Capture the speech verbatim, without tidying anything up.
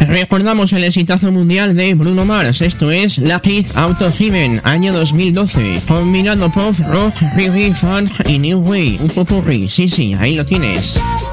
recordamos el exitazo mundial de Bruno Mars. Esto es Lucky Out of Heaven, año dos mil doce. Combinando pop, rock, reggae, funk y new wave. Un popurrí, sí, sí, ahí lo tienes.